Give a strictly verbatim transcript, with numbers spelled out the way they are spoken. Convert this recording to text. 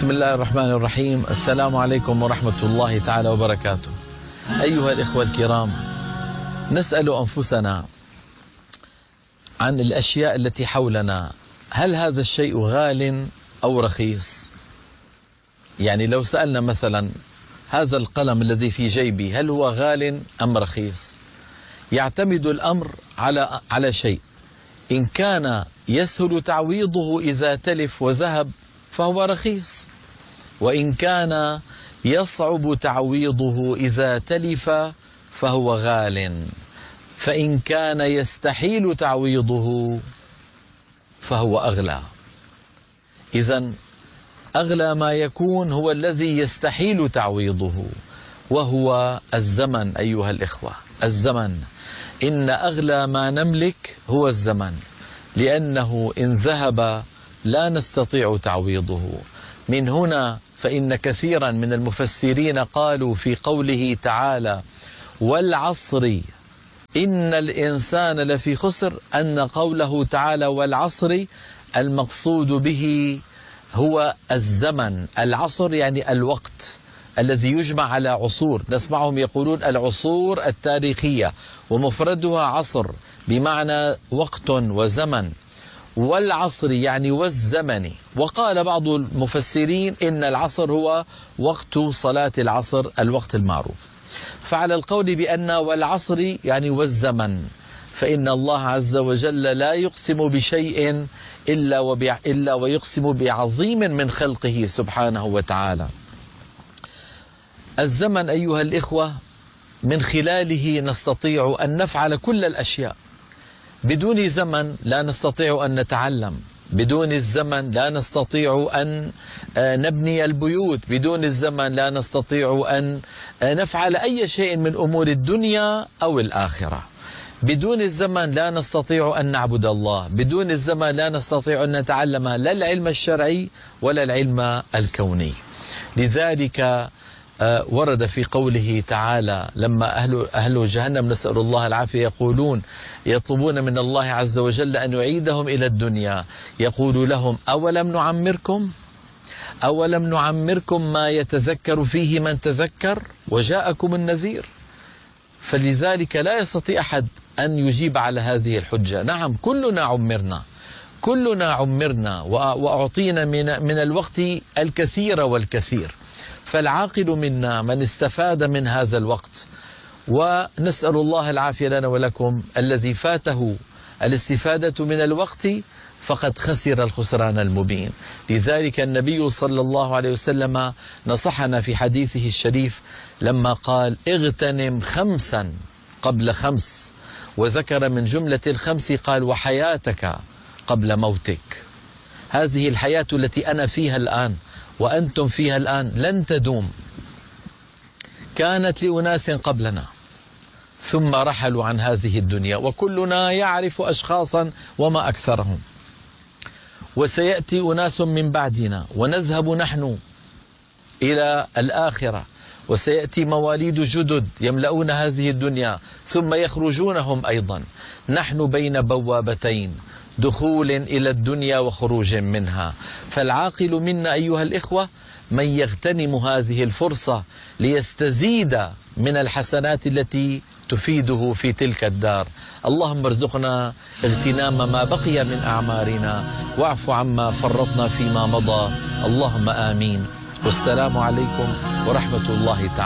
بسم الله الرحمن الرحيم. السلام عليكم ورحمة الله تعالى وبركاته. أيها الإخوة الكرام، نسأل أنفسنا عن الأشياء التي حولنا، هل هذا الشيء غال أو رخيص؟ يعني لو سألنا مثلا هذا القلم الذي في جيبي هل هو غال أم رخيص؟ يعتمد الأمر على على شيء، إن كان يسهل تعويضه إذا تلف وذهب فهو رخيص، وإن كان يصعب تعويضه إذا تلف فهو غال، فإن كان يستحيل تعويضه فهو أغلى. إذن أغلى ما يكون هو الذي يستحيل تعويضه، وهو الزمن. أيها الإخوة، الزمن، إن أغلى ما نملك هو الزمن، لأنه إن ذهب لا نستطيع تعويضه. من هنا فإن كثيرا من المفسرين قالوا في قوله تعالى والعصر إن الإنسان لفي خسر، أن قوله تعالى والعصر المقصود به هو الزمن. العصر يعني الوقت الذي يجمع على عصور، نسمعهم يقولون العصور التاريخية، ومفردها عصر بمعنى وقت وزمن، والعصر يعني والزمن. وقال بعض المفسرين إن العصر هو وقت صلاة العصر، الوقت المعروف. فعلى القول بأن والعصر يعني والزمن، فإن الله عز وجل لا يقسم بشيء إلا, وبع إلا ويقسم بعظيم من خلقه سبحانه وتعالى. الزمن أيها الإخوة من خلاله نستطيع أن نفعل كل الأشياء. بدون زمن لا نستطيع أن نتعلم، بدون الزمن لا نستطيع أن نبني البيوت، بدون الزمن لا نستطيع أن نفعل أي شيء من أمور الدنيا أو الآخرة. بدون الزمن لا نستطيع أن نعبد الله، بدون الزمن لا نستطيع أن نتعلم لا العلم الشرعي ولا العلم الكوني. لذلك ورد في قوله تعالى لما أهل, أهل جهنم نسأل الله العافية يقولون يطلبون من الله عز وجل أن يعيدهم إلى الدنيا، يقول لهم أولم نعمركم أولم نعمركم ما يتذكر فيه من تذكر وجاءكم النذير. فلذلك لا يستطيع أحد أن يجيب على هذه الحجة. نعم، كلنا عمرنا كلنا عمرنا وأعطينا من, من الوقت الكثير والكثير، فالعاقل منا من استفاد من هذا الوقت، ونسأل الله العافية لنا ولكم. الذي فاته الاستفادة من الوقت فقد خسر الخسران المبين. لذلك النبي صلى الله عليه وسلم نصحنا في حديثه الشريف لما قال اغتنم خمسا قبل خمس، وذكر من جملة الخمس قال وحياتك قبل موتك. هذه الحياة التي أنا فيها الآن وأنتم فيها الآن لن تدوم، كانت لأناس قبلنا ثم رحلوا عن هذه الدنيا، وكلنا يعرف أشخاصا وما أكثرهم، وسيأتي أناس من بعدنا ونذهب نحن إلى الآخرة، وسيأتي مواليد جدد يملؤون هذه الدنيا ثم يخرجونهم أيضا. نحن بين بوابتين، دخول إلى الدنيا وخروج منها. فالعاقل منا أيها الإخوة من يغتنم هذه الفرصة ليستزيد من الحسنات التي تفيده في تلك الدار. اللهم ارزقنا اغتنام ما بقي من أعمارنا، واعف عما فرطنا فيما مضى. اللهم آمين. والسلام عليكم ورحمة الله تعالى.